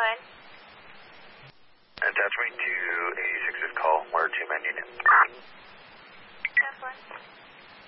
1. Attach me to a 6's call, where 2-man unit. 10-4.